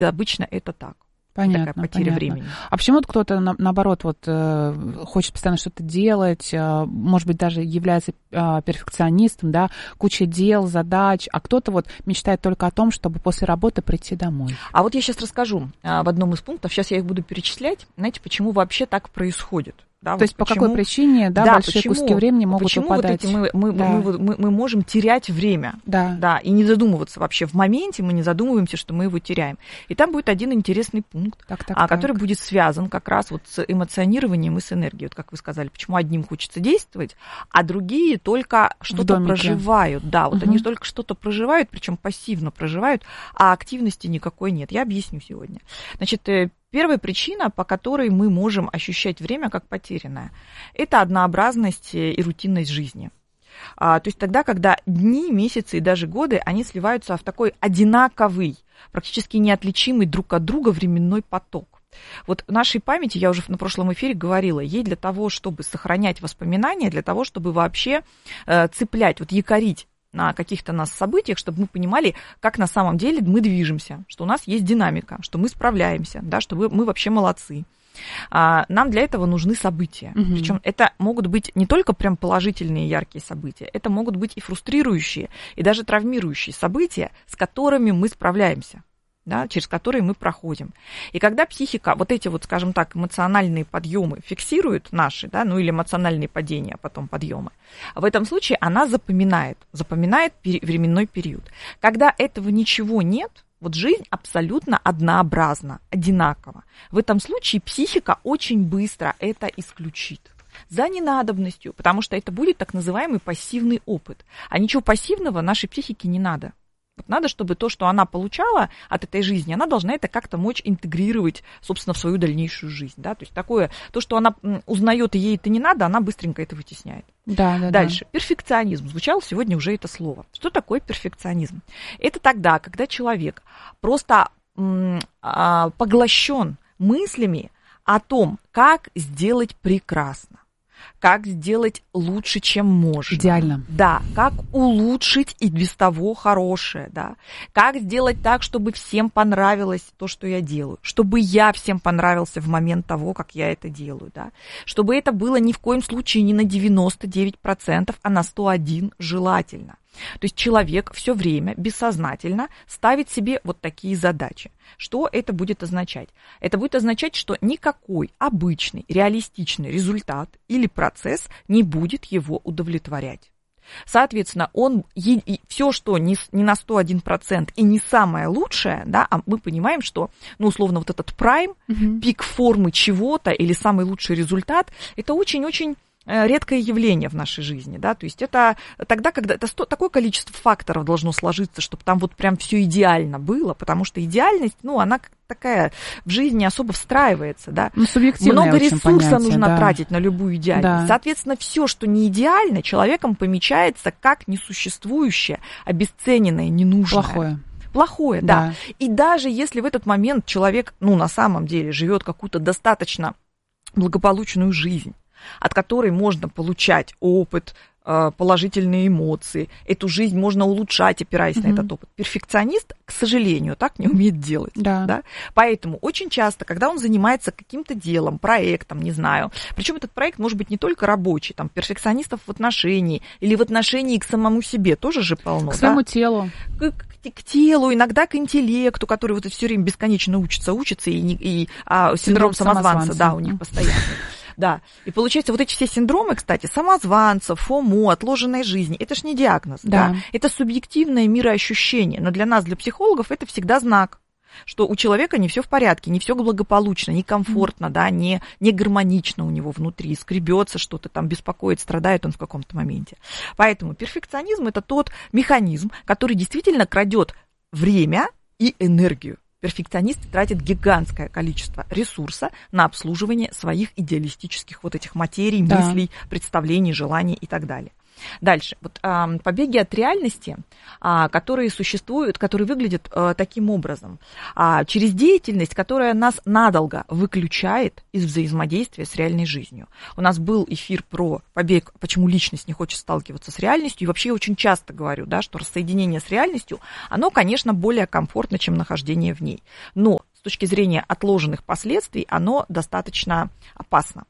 обычно это так. Понятно, такая потеря времени. А почему кто-то, наоборот, хочет постоянно что-то делать, может быть, даже является перфекционистом, да, куча дел, задач, а кто-то мечтает только о том, чтобы после работы прийти домой? А вот я сейчас расскажу в одном из пунктов, сейчас я их буду перечислять, знаете, почему вообще так происходит. Да, то есть по какой причине большие куски времени могут выпадать? Почему мы можем терять время, и не задумываться вообще в моменте, мы не задумываемся, что мы его теряем. И там будет один интересный пункт, который будет связан как раз с эмоционированием и с энергией. Вот как вы сказали, почему одним хочется действовать, а другие только что-то проживают. Да, они только что-то проживают, причем пассивно проживают, а активности никакой нет. Я объясню сегодня. Значит, первая причина, по которой мы можем ощущать время как потерянное, это однообразность и рутинность жизни. То есть тогда, когда дни, месяцы и даже годы, они сливаются в такой одинаковый, практически неотличимый друг от друга временной поток. Вот нашей памяти, я уже на прошлом эфире говорила, ей для того, чтобы сохранять воспоминания, для того, чтобы вообще цеплять, якорить на каких-то нас событиях, чтобы мы понимали, как на самом деле мы движемся, что у нас есть динамика, что мы справляемся, да, что мы вообще молодцы. Нам для этого нужны события. Причем это могут быть не только прям положительные яркие события, это могут быть и фрустрирующие, и даже травмирующие события, с которыми мы справляемся. Да, через которые мы проходим. И когда психика эти скажем так, эмоциональные подъемы фиксирует наши, да, или эмоциональные падения, а потом подъемы, в этом случае она запоминает временной период. Когда этого ничего нет, жизнь абсолютно однообразна, одинакова. В этом случае психика очень быстро это исключит. За ненадобностью, потому что это будет так называемый пассивный опыт. А ничего пассивного нашей психике не надо. Надо, чтобы то, что она получала от этой жизни, она должна это как-то мочь интегрировать, собственно, в свою дальнейшую жизнь. Да? То есть то, что она узнает, и ей это не надо, она быстренько это вытесняет. Дальше. Перфекционизм. Звучало сегодня уже это слово. Что такое перфекционизм? Это тогда, когда человек просто поглощен мыслями о том, как сделать прекрасно. Как сделать лучше, чем можно. Идеально. Да, как улучшить и без того хорошее, да. Как сделать так, чтобы всем понравилось то, что я делаю. Чтобы я всем понравился в момент того, как я это делаю, да. Чтобы это было ни в коем случае не на 99%, а на 101% желательно. То есть человек все время бессознательно ставит себе такие задачи. Что это будет означать? Это будет означать, что никакой обычный, реалистичный результат или процесс не будет его удовлетворять. Соответственно, все, что не на 101% и не самое лучшее, да, а мы понимаем, что, условно, этот прайм, пик формы чего-то или самый лучший результат, это очень-очень редкое явление в нашей жизни, да, то есть это тогда, когда такое количество факторов должно сложиться, чтобы там прям все идеально было, потому что идеальность, она такая в жизни особо встраивается, да. Много ресурса нужно тратить на любую идеальность. Да. Соответственно, все, что не идеально, человеком помечается как несуществующее, обесцененное, ненужное. Плохое, да. И даже если в этот момент человек, на самом деле живет какую-то достаточно благополучную жизнь, от которой можно получать опыт, положительные эмоции. Эту жизнь можно улучшать, опираясь на этот опыт. Перфекционист, к сожалению, так не умеет делать. Да? Поэтому очень часто, когда он занимается каким-то делом, проектом, не знаю, причем этот проект может быть не только рабочий, там, перфекционистов в отношении или в отношении к самому себе тоже же полно. К своему телу. К телу, иногда к интеллекту, который все время бесконечно учится, и синдром самозванца, да, у них постоянно. Да, и получается, эти все синдромы, кстати, самозванца, ФОМО, отложенной жизни, это ж не диагноз, да. Это субъективное мироощущение, но для нас, для психологов, это всегда знак, что у человека не все в порядке, не все благополучно, не комфортно, да, не гармонично у него внутри, скребется что-то там, беспокоит, страдает он в каком-то моменте. Поэтому перфекционизм – это тот механизм, который действительно крадет время и энергию. Перфекционист тратит гигантское количество ресурса на обслуживание своих идеалистических этих материй, мыслей, представлений, желаний и так далее. Дальше. Вот побеги от реальности, которые существуют, которые выглядят таким образом. Через деятельность, которая нас надолго выключает из взаимодействия с реальной жизнью. У нас был эфир про побег, почему личность не хочет сталкиваться с реальностью. И вообще я очень часто говорю, да, что рассоединение с реальностью, оно, конечно, более комфортно, чем нахождение в ней. Но с точки зрения отложенных последствий оно достаточно опасно.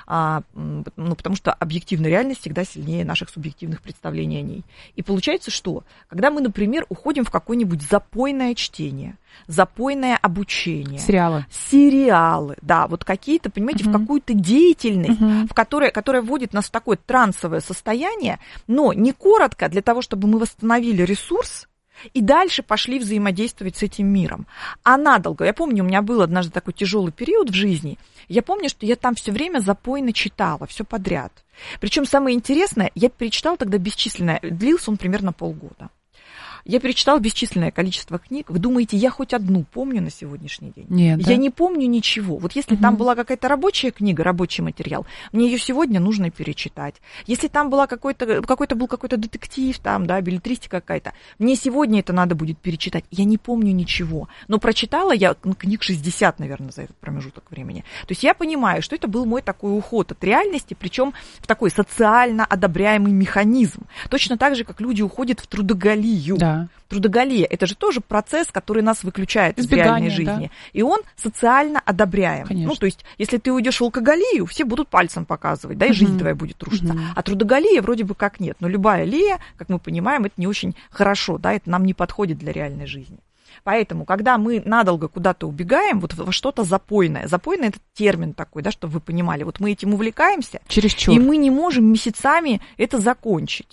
Потому что объективная реальность всегда сильнее наших субъективных представлений о ней. И получается, что когда мы, например, уходим в какое-нибудь запойное чтение, запойное обучение, сериалы, да, вот какие-то, понимаете, в какую-то деятельность, которая вводит нас в такое трансовое состояние, но не коротко, для того, чтобы мы восстановили ресурс, и дальше пошли взаимодействовать с этим миром. А надолго, я помню, у меня был однажды такой тяжелый период в жизни, я помню, что я там все время запойно читала, все подряд. Причем самое интересное, я перечитала тогда бесчисленное, длился он примерно полгода. Я перечитала бесчисленное количество книг. Вы думаете, я хоть одну помню на сегодняшний день? Нет, я не помню ничего. Вот если там была какая-то рабочая книга, рабочий материал, мне ее сегодня нужно перечитать. Если там была был какой-то детектив, там, да, беллетристика какая-то, мне сегодня это надо будет перечитать. Я не помню ничего. Но прочитала я книг 60, наверное, за этот промежуток времени. То есть я понимаю, что это был мой такой уход от реальности, причем в такой социально одобряемый механизм. Точно так же, как люди уходят в трудоголию. Да. Трудоголия – это же тоже процесс, который нас выключает из реальной жизни. Да. И он социально одобряем. Конечно. Ну, то есть, если ты уйдешь в алкоголию, все будут пальцем показывать, да, и жизнь твоя будет рушиться. А трудоголия вроде бы как нет. Но любая лия, как мы понимаем, это не очень хорошо, да, это нам не подходит для реальной жизни. Поэтому, когда мы надолго куда-то убегаем, вот во что-то запойное. Запойное – это термин такой, да, чтобы вы понимали. Вот мы этим увлекаемся, чересчур. И мы не можем месяцами это закончить.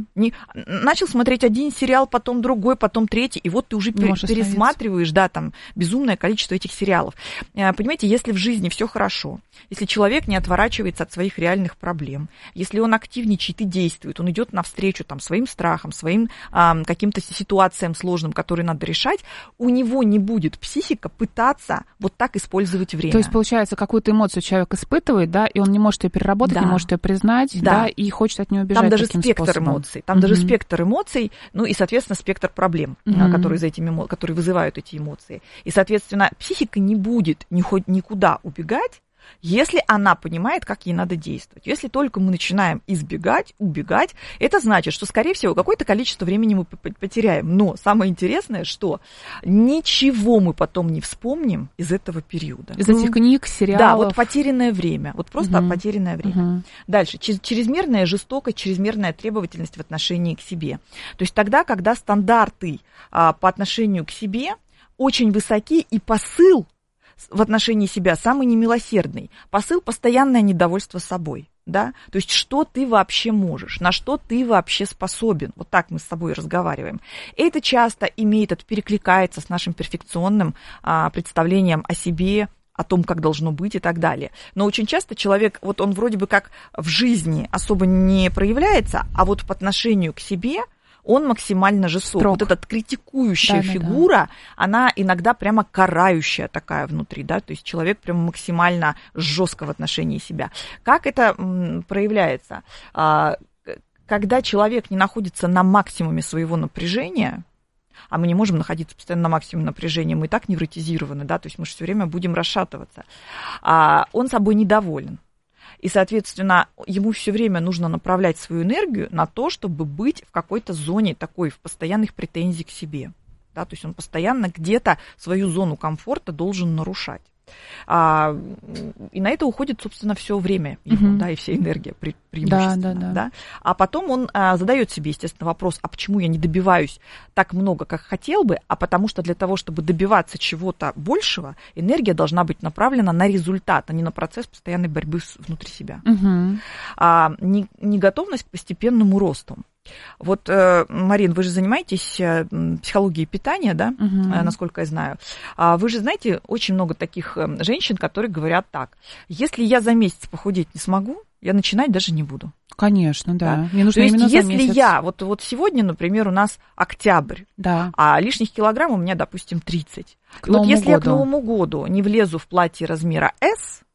Начал смотреть один сериал, потом другой, потом третий, и вот ты уже пересматриваешь, да, там, безумное количество этих сериалов. Понимаете, если в жизни все хорошо, если человек не отворачивается от своих реальных проблем, если он активничает и действует, он идет навстречу там, своим страхам, своим каким-то ситуациям сложным, которые надо решать, у него не будет психика пытаться вот так использовать время. То есть, получается, какую-то эмоцию человек испытывает, да, и он не может ее переработать, не может ее признать, да, и хочет от нее убежать. Там даже спектр эмоций, даже спектр эмоций, ну и, соответственно, спектр проблем, которые вызывают эти эмоции. И, соответственно, психика не будет никуда убегать, если она понимает, как ей надо действовать. Если только мы начинаем убегать, это значит, что, скорее всего, какое-то количество времени мы потеряем. Но самое интересное, что ничего мы потом не вспомним из этого периода. Из этих книг, сериалов. Да, вот потерянное время. Вот просто потерянное время. Дальше. Чрезмерная жестокость, чрезмерная требовательность в отношении к себе. То есть тогда, когда стандарты по отношению к себе очень высоки, и посыл в отношении себя самый немилосердный. Посыл – постоянное недовольство собой. Да? То есть, что ты вообще можешь, на что ты вообще способен. Вот так мы с собой разговариваем. Это часто перекликается с нашим перфекционным представлением о себе, о том, как должно быть и так далее. Но очень часто человек, вот он вроде бы как в жизни особо не проявляется, а вот по отношению к себе он максимально жесток. Вот эта критикующая фигура, она иногда прямо карающая такая внутри, да, то есть человек прямо максимально жестко в отношении себя. Как это проявляется? Когда человек не находится на максимуме своего напряжения, а мы не можем находиться постоянно на максимуме напряжения, мы и так невротизированы, да, то есть мы же все время будем расшатываться, он собой недоволен. И, соответственно, ему все время нужно направлять свою энергию на то, чтобы быть в какой-то зоне такой, в постоянных претензий к себе. Да, то есть он постоянно где-то свою зону комфорта должен нарушать. И на это уходит, собственно, все время его, да, и вся энергия преимущественно. Да. А потом он задает себе, естественно, вопрос, а почему я не добиваюсь так много, как хотел бы, а потому что для того, чтобы добиваться чего-то большего, энергия должна быть направлена на результат, а не на процесс постоянной борьбы внутри себя. Неготовность к постепенному росту. Вот, Марин, вы же занимаетесь психологией питания, да, насколько я знаю. Вы же знаете, очень много таких женщин, которые говорят так: если я за месяц похудеть не смогу, я начинать даже не буду. Конечно, да. Мне нужно То есть, именно за если месяц. я, вот сегодня, например, у нас октябрь, а лишних килограмм у меня, допустим, 30. И вот если я к Новому году не влезу в платье размера S,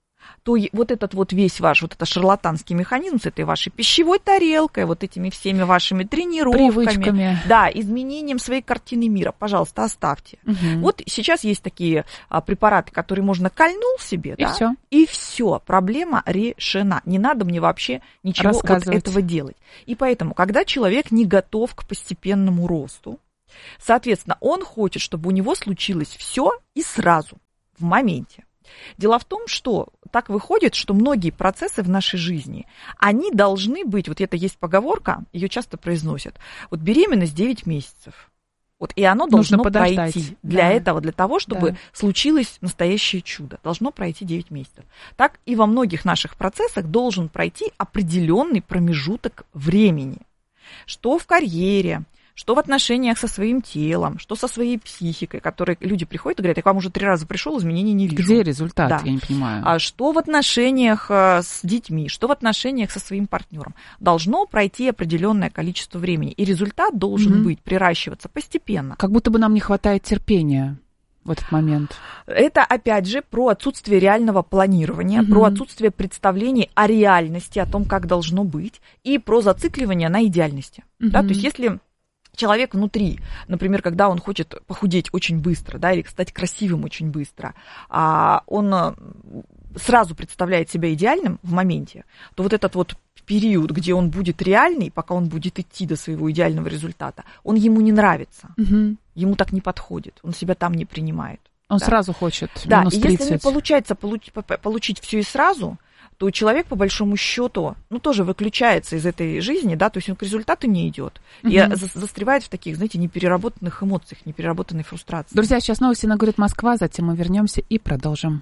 то вот этот вот весь ваш вот этот шарлатанский механизм с этой вашей пищевой тарелкой, вот этими всеми вашими тренировками, привычками, да, изменением своей картины мира, пожалуйста, оставьте. Вот сейчас есть такие препараты, которые можно кольнул себе, и все, проблема решена. Не надо мне вообще ничего вот этого делать. И поэтому, когда человек не готов к постепенному росту, соответственно, он хочет, чтобы у него случилось все и сразу, в моменте. Дело в том, что так выходит, что многие процессы в нашей жизни, они должны быть, вот это есть поговорка, ее часто произносят, вот беременность 9 месяцев. Вот, и оно должно пройти для этого, для того, чтобы случилось настоящее чудо. Должно пройти 9 месяцев. Так и во многих наших процессах должен пройти определенный промежуток времени. Что в карьере, что в отношениях со своим телом, что со своей психикой, которые люди приходят и говорят, я к вам уже 3 раза пришел, изменений не вижу. Где результат? Я не понимаю. А что в отношениях с детьми, что в отношениях со своим партнером. Должно пройти определенное количество времени, и результат должен быть, приращиваться постепенно. Как будто бы нам не хватает терпения в этот момент. Это, опять же, про отсутствие реального планирования, про отсутствие представлений о реальности, о том, как должно быть, и про зацикливание на идеальности. Да? То есть если человек внутри, например, когда он хочет похудеть очень быстро, да, или стать красивым очень быстро, он сразу представляет себя идеальным в моменте, то вот этот вот период, где он будет реальный, пока он будет идти до своего идеального результата, он ему не нравится, ему так не подходит, он себя там не принимает. Он сразу хочет минус 30. Да, и если не получается получить все и сразу, то человек, по большому счету, тоже выключается из этой жизни, да, то есть он к результату не идет. И застревает в таких, знаете, непереработанных эмоциях, непереработанной фрустрации. Друзья, сейчас новости на «Говорит Москва», затем мы вернемся и продолжим.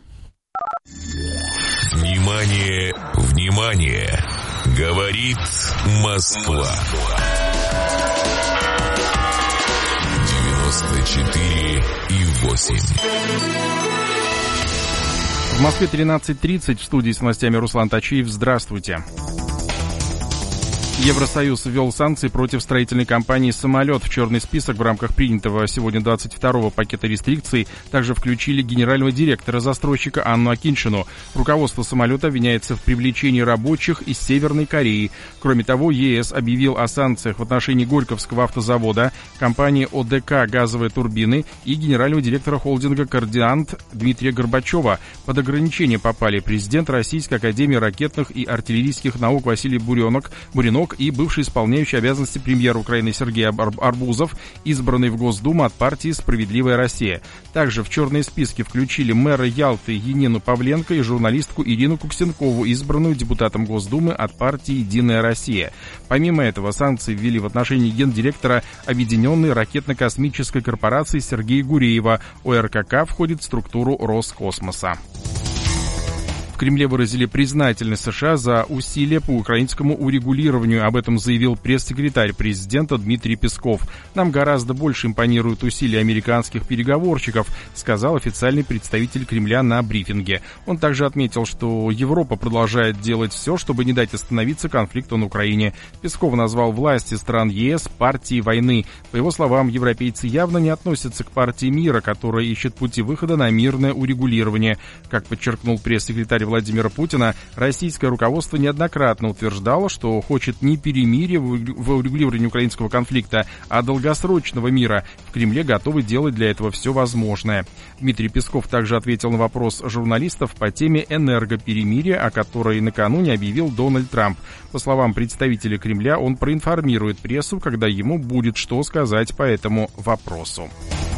Внимание, внимание! Говорит Москва. 94,8. В Москве 13:30, в студии с новостями Руслан Тачиев. Здравствуйте. Евросоюз ввел санкции против строительной компании «Самолет». В черный список в рамках принятого сегодня 22-го пакета рестрикций также включили генерального директора застройщика Анну Акиньшину. Руководство «Самолета» обвиняется в привлечении рабочих из Северной Кореи. Кроме того, ЕС объявил о санкциях в отношении Горьковского автозавода, компании ОДК «Газовые турбины» и генерального директора холдинга «Координант» Дмитрия Горбачева. Под ограничение попали президент Российской академии ракетных и артиллерийских наук Василий Буренок и бывший исполняющий обязанности премьера Украины Сергей Арбузов, избранный в Госдуму от партии «Справедливая Россия». Также в черные списки включили мэра Ялты Енину Павленко и журналистку Ирину Куксенкову, избранную депутатом Госдумы от партии «Единая Россия». Помимо этого, санкции ввели в отношении гендиректора Объединенной ракетно-космической корпорации Сергея Гуреева. ОРКК входит в структуру Роскосмоса. В Кремле выразили признательность США за усилия по украинскому урегулированию. Об этом заявил пресс-секретарь президента Дмитрий Песков. «Нам гораздо больше импонируют усилия американских переговорщиков», сказал официальный представитель Кремля на брифинге. Он также отметил, что Европа продолжает делать все, чтобы не дать остановиться конфликту на Украине. Песков назвал власти стран ЕС партией войны. По его словам, европейцы явно не относятся к партии мира, которая ищет пути выхода на мирное урегулирование. Как подчеркнул пресс-секретарь Владимира Путина, российское руководство неоднократно утверждало, что хочет не перемирия в урегулировании украинского конфликта, а долгосрочного мира. В Кремле готовы делать для этого все возможное. Дмитрий Песков также ответил на вопрос журналистов по теме энергоперемирия, о которой накануне объявил Дональд Трамп. По словам представителя Кремля, он проинформирует прессу, когда ему будет что сказать по этому вопросу.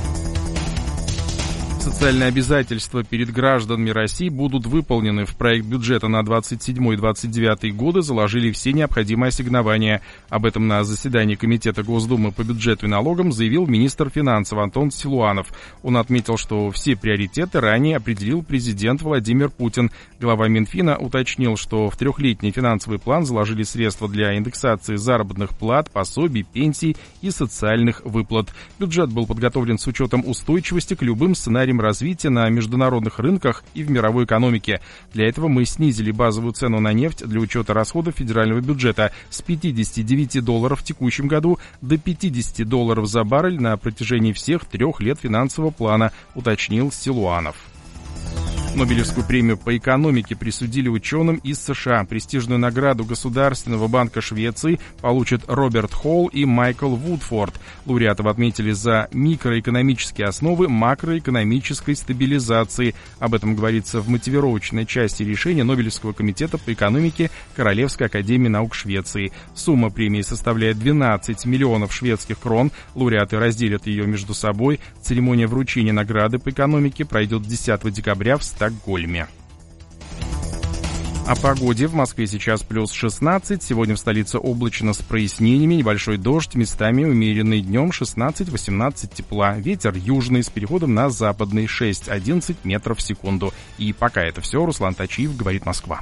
Социальные обязательства перед гражданами России будут выполнены. В проект бюджета на 27 и 29 годы заложили все необходимые ассигнования. Об этом на заседании Комитета Госдумы по бюджету и налогам заявил министр финансов Антон Силуанов. Он отметил, что все приоритеты ранее определил президент Владимир Путин. Глава Минфина уточнил, что в трехлетний финансовый план заложили средства для индексации заработных плат, пособий, пенсий и социальных выплат. Бюджет был подготовлен с учетом устойчивости к любым сценариям развития на международных рынках и в мировой экономике. Для этого мы снизили базовую цену на нефть для учета расходов федерального бюджета с $59 в текущем году до $50 за баррель на протяжении всех 3 лет финансового плана, уточнил Силуанов. Нобелевскую премию по экономике присудили ученым из США. Престижную награду Государственного банка Швеции получат Роберт Холл и Майкл Вудфорд. Лауреатов отметили за микроэкономические основы макроэкономической стабилизации. Об этом говорится в мотивировочной части решения Нобелевского комитета по экономике Королевской академии наук Швеции. Сумма премии составляет 12 миллионов шведских крон. Лауреаты разделят ее между собой. Церемония вручения награды по экономике пройдет 10 декабря в Стокгольме. О погоде. В Москве сейчас плюс 16. Сегодня в столице облачно с прояснениями. Небольшой дождь, местами умеренный, днем 16-18 тепла. Ветер южный с переходом на западный 6-11 метров в секунду. И пока это все. Руслан Тачиев, говорит Москва.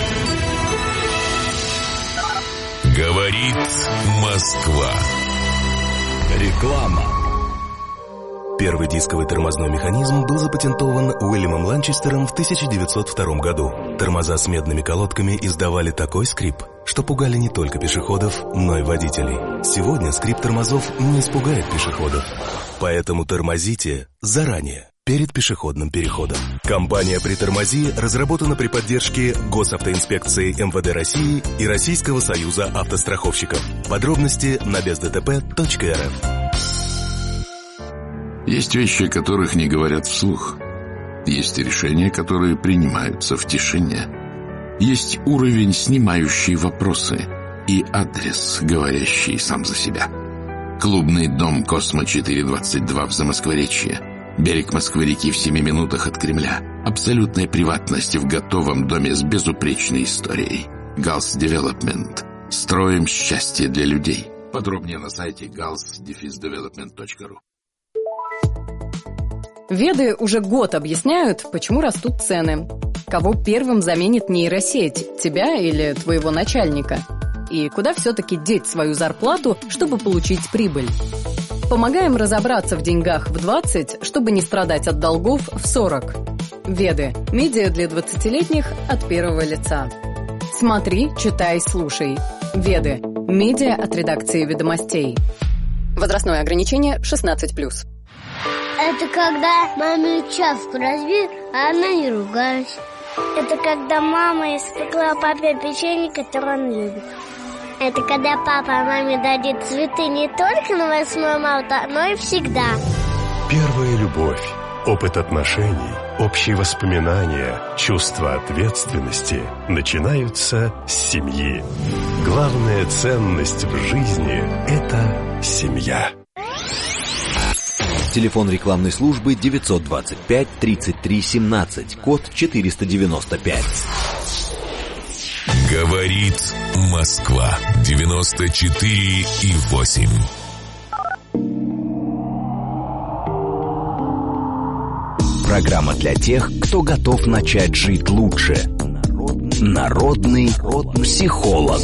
Говорит Москва. Реклама. Первый дисковый тормозной механизм был запатентован Уильямом Ланчестером в 1902 году. Тормоза с медными колодками издавали такой скрип, что пугали не только пешеходов, но и водителей. Сегодня скрип тормозов не испугает пешеходов. Поэтому тормозите заранее, перед пешеходным переходом. Компания «Притормози» разработана при поддержке Госавтоинспекции МВД России и Российского союза автостраховщиков. Подробности на бездтп.рф. Есть вещи, о которых не говорят вслух. Есть решения, которые принимаются в тишине. Есть уровень, снимающий вопросы, и адрес, говорящий сам за себя. Клубный дом «Космо-422» в Замоскворечье. Берег Москвы-реки в 7 минутах от Кремля. Абсолютная приватность в готовом доме с безупречной историей. Галс Девелопмент. Строим счастье для людей. Подробнее на сайте gals-development.ru. Веды уже год объясняют, почему растут цены. Кого первым заменит нейросеть, тебя или твоего начальника? И куда все-таки деть свою зарплату, чтобы получить прибыль? Помогаем разобраться в деньгах в 20, чтобы не страдать от долгов в 40. Веды. Медиа для 20-летних от первого лица. Смотри, читай, слушай. Веды. Медиа от редакции «Ведомостей». Возрастное ограничение 16+. Это когда маме часто разбит, а она не ругалась. Это когда мама испекла папе печенье, которое он любит. Это когда папа маме дадит цветы не только на 8 марта, но и всегда. Первая любовь, опыт отношений, общие воспоминания, чувство ответственности начинаются с семьи. Главная ценность в жизни – это семья. Телефон рекламной службы 925 33 17, код 495. Говорит Москва 94,8. Программа для тех, кто готов начать жить лучше. Народный психолог.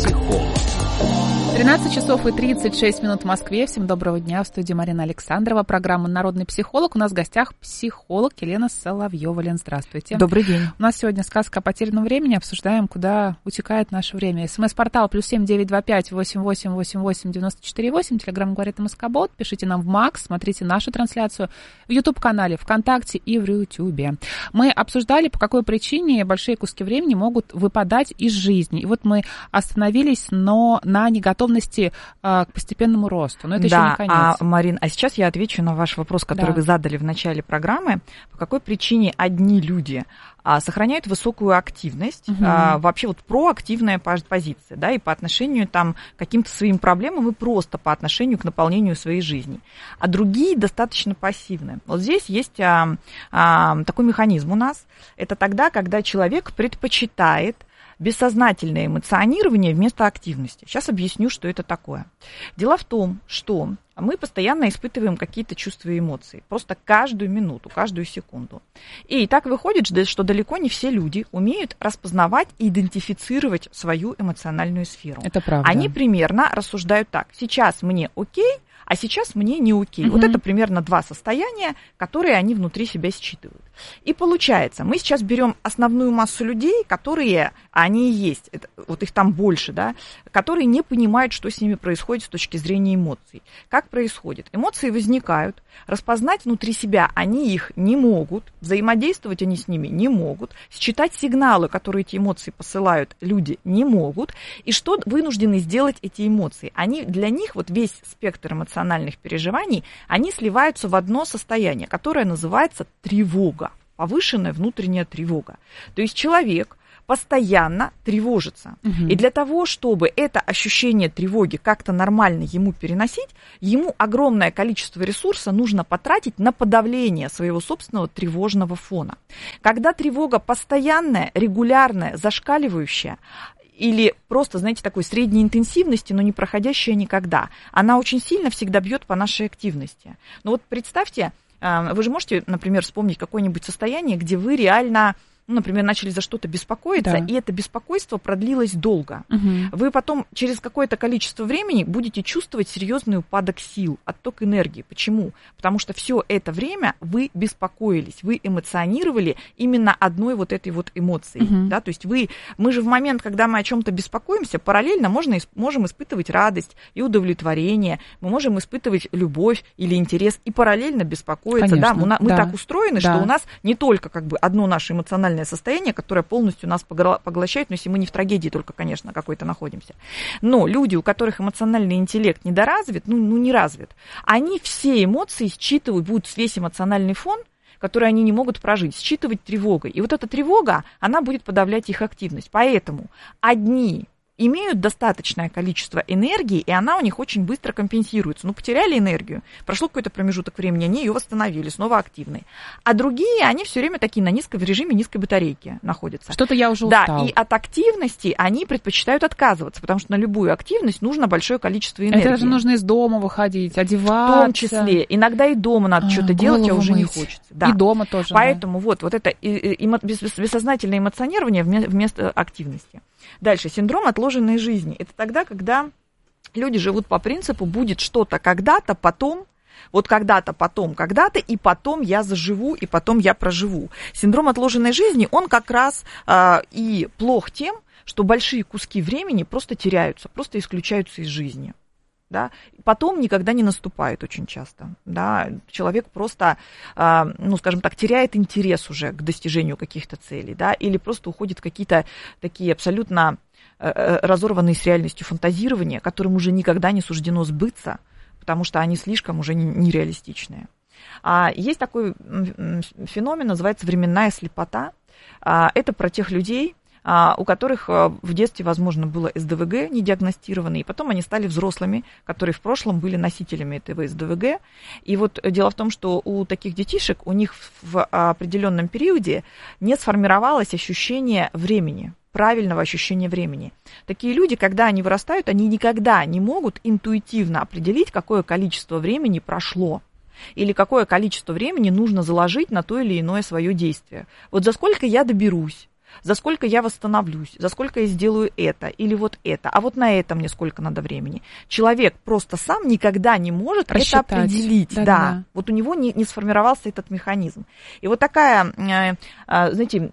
13 часов и 36 минут в Москве. Всем доброго дня. В студии Марина Александрова. Программа «Народный психолог». У нас в гостях психолог Елена Соловьева. Лен, здравствуйте. Добрый день. У нас сегодня сказка о потерянном времени. Обсуждаем, куда утекает наше время. СМС-портал +7 925 88 88 94 8. Телеграм говорит МСК-бот. Пишите нам в МАКС. Смотрите нашу трансляцию в YouTube-канале, ВКонтакте и в Ютубе. Мы обсуждали, по какой причине большие куски времени могут выпадать из жизни. И вот мы остановились, но на неготовности к постепенному росту. Но это еще не конец. Марин, а сейчас я отвечу на ваш вопрос, который вы задали в начале программы. По какой причине одни люди сохраняют высокую активность, вообще вот проактивная позиция, да, и по отношению там, к каким-то своим проблемам, и просто по отношению к наполнению своей жизни. А другие достаточно пассивны. Вот здесь есть такой механизм у нас. Это тогда, когда человек предпочитает бессознательное эмоционирование вместо активности. Сейчас объясню, что это такое. Дело в том, что мы постоянно испытываем какие-то чувства и эмоции. Просто каждую минуту, каждую секунду. И так выходит, что далеко не все люди умеют распознавать и идентифицировать свою эмоциональную сферу. Это правда. Они примерно рассуждают так. Сейчас мне окей, а сейчас мне не окей. Вот это примерно два состояния, которые они внутри себя считывают. И получается, мы сейчас берем основную массу людей, которые, они и есть, вот их там больше, да, которые не понимают, что с ними происходит с точки зрения эмоций. Как происходит? Эмоции возникают, распознать внутри себя они их не могут, взаимодействовать они с ними не могут, считать сигналы, которые эти эмоции посылают, люди не могут. И что вынуждены сделать эти эмоции? Для них вот весь спектр эмоциональных переживаний, они сливаются в одно состояние, которое называется тревога, повышенная внутренняя тревога. То есть человек постоянно тревожится. И для того, чтобы это ощущение тревоги как-то нормально ему переносить, ему огромное количество ресурса нужно потратить на подавление своего собственного тревожного фона. Когда тревога постоянная, регулярная, зашкаливающая, или просто, знаете, такой средней интенсивности, но не проходящая никогда, она очень сильно всегда бьет по нашей активности. Но вот представьте, вы же можете, например, вспомнить какое-нибудь состояние, где вы реально, например, начали за что-то беспокоиться, да. И это беспокойство продлилось долго. Вы потом через какое-то количество времени будете чувствовать серьезный упадок сил, отток энергии. Почему? Потому что все это время вы беспокоились, вы эмоционировали именно одной вот этой вот эмоцией. Да? То есть мы же в момент, когда мы о чем-то беспокоимся, параллельно можем испытывать радость и удовлетворение, мы можем испытывать любовь или интерес и параллельно беспокоиться. Да? Мы так устроены, что у нас не только как бы одно наше эмоциональное состояние, которое полностью нас поглощает, но если мы не в трагедии только, конечно, какой-то находимся. Но люди, у которых эмоциональный интеллект недоразвит, не развит, они все эмоции считывают, будут весь эмоциональный фон, который они не могут прожить, считывать тревогой. И вот эта тревога, она будет подавлять их активность. Поэтому одни имеют достаточное количество энергии, и она у них очень быстро компенсируется. Потеряли энергию, прошло какой-то промежуток времени, они ее восстановили, снова активны. А другие, они все время такие в режиме низкой батарейки находятся. Что-то я уже устал. Да, и от активности они предпочитают отказываться, потому что на любую активность нужно большое количество энергии. Это же нужно из дома выходить, одеваться. В том числе. Иногда и дома надо что-то делать, а уже не хочется. Да. И дома тоже. Поэтому вот это бессознательное эмоционирование вместо активности. Дальше, синдром отложенной жизни. Это тогда, когда люди живут по принципу «будет что-то когда-то, потом», вот когда-то, потом, когда-то, и потом я заживу, и потом я проживу. Синдром отложенной жизни, он как раз и плох тем, что большие куски времени просто теряются, просто исключаются из жизни. Да? Потом никогда не наступает очень часто. Да? Человек просто, скажем так, теряет интерес уже к достижению каких-то целей, да? Или просто уходит в какие-то такие абсолютно разорванные с реальностью фантазирования, которым уже никогда не суждено сбыться, потому что они слишком уже нереалистичные. Есть такой феномен, называется временная слепота. Это про тех людей, у которых в детстве, возможно, было СДВГ недиагностированное, и потом они стали взрослыми, которые в прошлом были носителями этого СДВГ. И вот дело в том, что у таких детишек, у них в определенном периоде не сформировалось ощущение времени, правильного ощущения времени. Такие люди, когда они вырастают, они никогда не могут интуитивно определить, какое количество времени прошло. Или какое количество времени нужно заложить на то или иное свое действие. Вот за сколько я доберусь, за сколько я восстановлюсь, за сколько я сделаю это или вот это, а вот на это мне сколько надо времени. Человек просто сам никогда не может это определить. Да. Вот у него не сформировался этот механизм. И вот такая, знаете,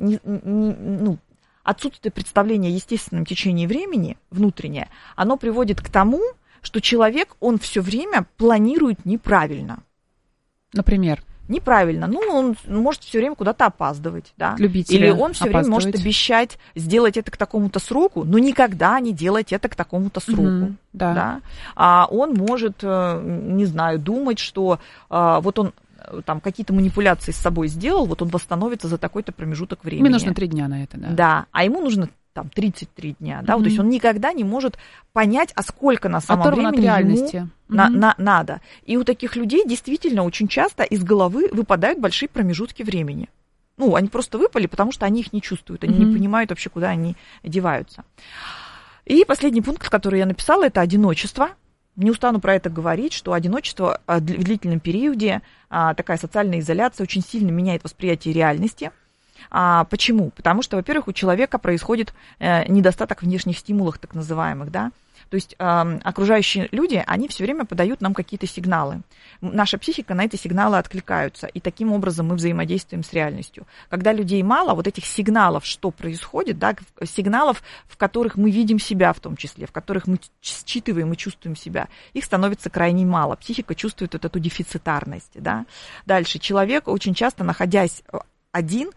отсутствие представления о естественном течении времени внутреннее, оно приводит к тому, что человек, он все время планирует неправильно. Например? Неправильно. Он может все время куда-то опаздывать, да. Любителя или он все время может обещать сделать это к такому-то сроку, но никогда не делать это к такому-то сроку. Да. А он может, не знаю, думать, что вот он там какие-то манипуляции с собой сделал, вот он восстановится за такой-то промежуток времени. Мне нужно 3 дня на это, да. Да, а ему нужно там 33 дня, да, вот, то есть он никогда не может понять, а сколько на самом времени ему надо. И у таких людей действительно очень часто из головы выпадают большие промежутки времени. Они просто выпали, потому что они их не чувствуют, они не понимают вообще, куда они деваются. И последний пункт, который я написала, это одиночество. Не устану про это говорить, что одиночество в длительном периоде, такая социальная изоляция очень сильно меняет восприятие реальности. Почему? Потому что, во-первых, у человека происходит недостаток внешних стимулов, так называемых, да. То есть окружающие люди, они все время подают нам какие-то сигналы. Наша психика на эти сигналы откликаются, и таким образом мы взаимодействуем с реальностью. Когда людей мало, вот этих сигналов, что происходит, да, сигналов, в которых мы видим себя в том числе, в которых мы считываем и чувствуем себя, их становится крайне мало. Психика чувствует вот эту дефицитарность. Да. Дальше человек очень часто, находясь один,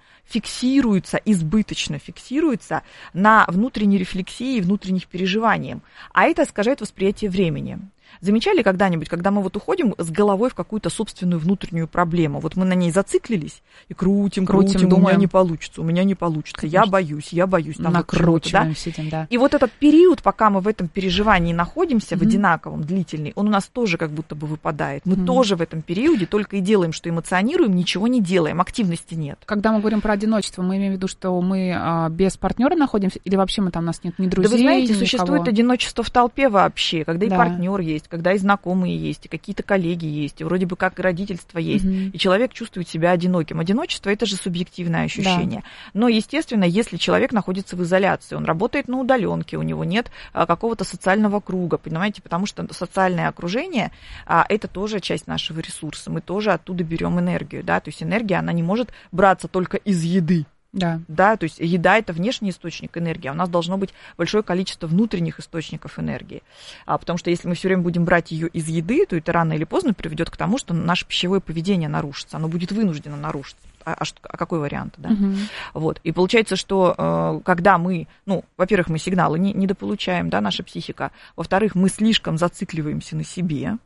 избыточно фиксируется на внутренней рефлексии и внутренних переживаниях, а это искажает восприятие времени. Замечали когда-нибудь, когда мы вот уходим с головой в какую-то собственную внутреннюю проблему, вот мы на ней зациклились и крутим, думаем, у меня не получится, я боюсь. Там накручиваем, да? Сидим, да. И вот этот период, пока мы в этом переживании находимся, в одинаковом, длительный, он у нас тоже как будто бы выпадает. Мы тоже в этом периоде только и делаем, что эмоционируем, ничего не делаем, активности нет. Когда мы говорим про одиночество, мы имеем в виду, что мы без партнера находимся, или вообще у нас нет ни друзей, да вы знаете, никого? Существует одиночество в толпе вообще, когда и партнер есть, когда и знакомые есть, и какие-то коллеги есть, и вроде бы как и родительство есть, и человек чувствует себя одиноким. Одиночество – это же субъективное ощущение. Да. Но, естественно, если человек находится в изоляции, он работает на удаленке, у него нет какого-то социального круга, понимаете, потому что социальное окружение – это тоже часть нашего ресурса, мы тоже оттуда берем энергию, да, то есть энергия, она не может браться только из еды. Да. Да, то есть еда – это внешний источник энергии, а у нас должно быть большое количество внутренних источников энергии. Потому что если мы все время будем брать ее из еды, то это рано или поздно приведет к тому, что наше пищевое поведение нарушится, оно будет вынуждено нарушиться. А какой вариант, да? Вот. И получается, что когда мы, во-первых, мы сигналы недополучаем, да, наша психика, во-вторых, мы слишком зацикливаемся на себе,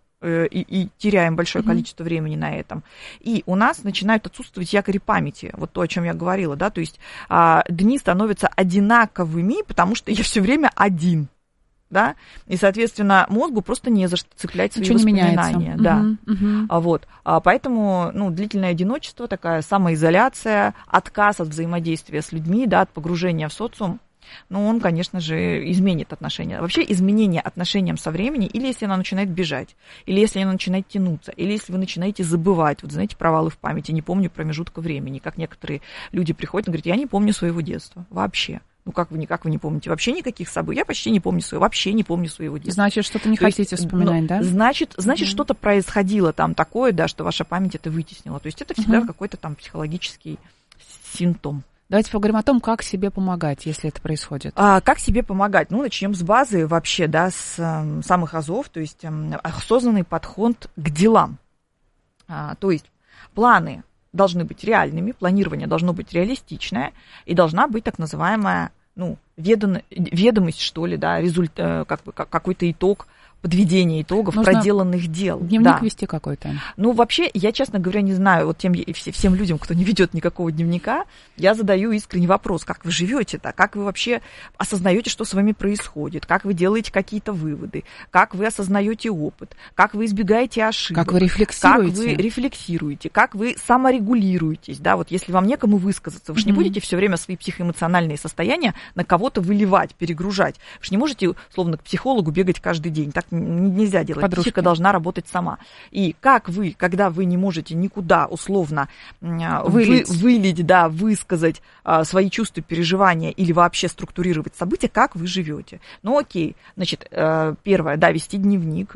и теряем большое количество времени на этом. И у нас начинают отсутствовать якори памяти, вот то, о чем я говорила, да, то есть дни становятся одинаковыми, потому что я все время один, да, и, соответственно, мозгу просто не за что цеплять свои воспоминания. Да. Вот. Поэтому, длительное одиночество, такая самоизоляция, отказ от взаимодействия с людьми, да, от погружения в социум, он, конечно же, изменит отношения. Вообще изменение отношениям со временем, или если оно начинает бежать, или если оно начинает тянуться, или если вы начинаете забывать, вот знаете, провалы в памяти, не помню промежутка времени, как некоторые люди приходят и говорят, я не помню своего детства вообще. Как вы не помните? Вообще никаких событий. Я почти не помню вообще не помню своего детства. Значит, что-то не хотите вспоминать, да? Значит, что-то происходило там такое, да, что ваша память это вытеснила. То есть это всегда какой-то там психологический симптом. Давайте поговорим о том, как себе помогать, если это происходит. Как себе помогать? Начнем с базы вообще, да, с самых азов, то есть осознанный подход к делам. То есть планы должны быть реальными, планирование должно быть реалистичное, и должна быть так называемая, ведомость, что ли, да, какой-то итог, подведение итогов проделанных дел. Дневник вести какой-то. Вообще, я, честно говоря, не знаю, вот всем людям, кто не ведет никакого дневника, я задаю искренний вопрос, как вы живете-то, как вы вообще осознаете, что с вами происходит, как вы делаете какие-то выводы, как вы осознаете опыт, как вы избегаете ошибок, как вы рефлексируете, как вы саморегулируетесь, да, вот если вам некому высказаться, вы же не будете все время свои психоэмоциональные состояния на кого-то выливать, перегружать, вы же не можете, словно к психологу бегать каждый день, так нельзя делать. Психика должна работать сама. И как вы, когда вы не можете никуда условно вылить, да, высказать свои чувства, переживания или вообще структурировать события, как вы живете? Окей. Значит, первое, да, вести дневник,